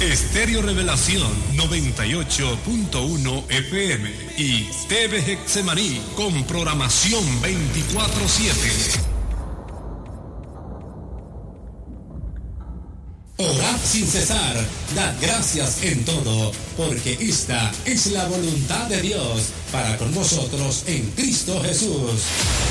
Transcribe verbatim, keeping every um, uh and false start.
Estéreo Revelación noventa y ocho punto uno F M y T V Getsemaní con programación veinticuatro siete. Orad sin cesar, dad gracias en todo, porque esta es la voluntad de Dios para con vosotros en Cristo Jesús.